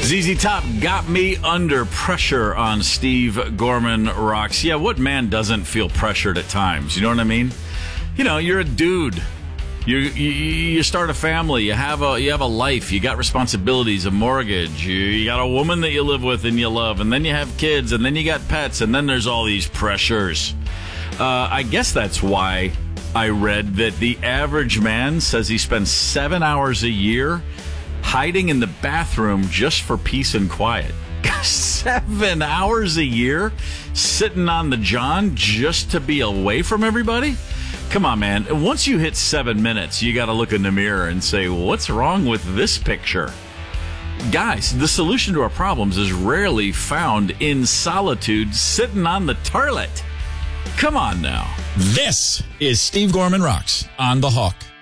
ZZ Top got me under pressure on Steve Gorman Rocks. Yeah, what man doesn't feel pressured at times? You know what I mean? You know, you're a dude. You start a family. You have a life. You got responsibilities, a mortgage. You got a woman that you live with and you love, and then you have kids, and then you got pets, and then there's all these pressures. I guess that's why I read that the average man says he spends 7 hours a year hiding in the bathroom just for peace and quiet. 7 hours a year sitting on the john just to be away from everybody? Come on, man. Once you hit 7 minutes, you got to look in the mirror and say, what's wrong with this picture? Guys, the solution to our problems is rarely found in solitude sitting on the toilet. Come on now. This is Steve Gorman Rocks on The Hawk.